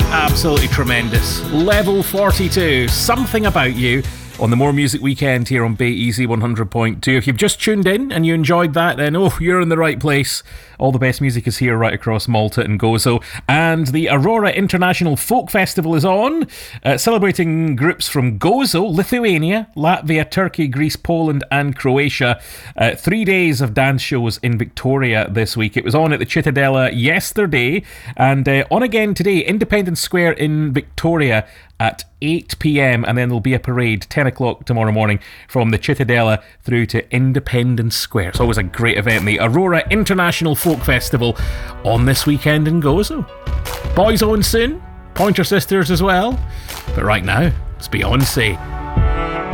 Absolutely tremendous. Level 42, Something About You, on the More Music Weekend here on Bay Easy 100.2. If you've just tuned in and you enjoyed that, then you're in the right place. All the best music is here right across Malta and Gozo. And the Aurora International Folk Festival is on, celebrating groups from Gozo, Lithuania, Latvia, Turkey, Greece, Poland and Croatia. 3 days of dance shows in Victoria this week. It was on at the Cittadella yesterday and on again today, Independence Square in Victoria at 8 p.m, and then there'll be a parade 10 o'clock tomorrow morning from the Cittadella through to Independence Square. It's always a great event, the Aurora International Folk Festival on this weekend in Gozo. Boys on soon, Pointer Sisters as well, but right now it's Beyonce.